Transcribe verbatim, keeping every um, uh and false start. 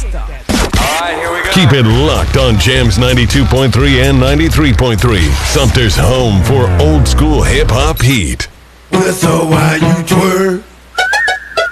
All right, here we go. Keep it locked on Jams ninety-two point three and ninety-three point three. Sumter's home for old school hip hop heat. So why you twerk?